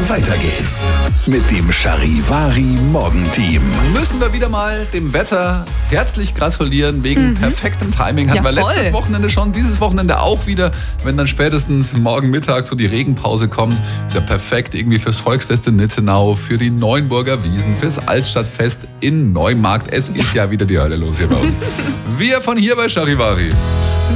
Weiter geht's mit dem Charivari Morgenteam. Müssen wir wieder mal dem Wetter herzlich gratulieren wegen perfektem Timing. Hatten wir letztes Wochenende schon, dieses Wochenende auch wieder. Wenn dann spätestens morgen Mittag so die Regenpause kommt, ist ja perfekt irgendwie fürs Volksfest in Nittenau, für die Neuenburger Wiesn, fürs Altstadtfest in Neumarkt. Es ist ja wieder die Hölle los hier bei uns. Wir von hier bei Charivari.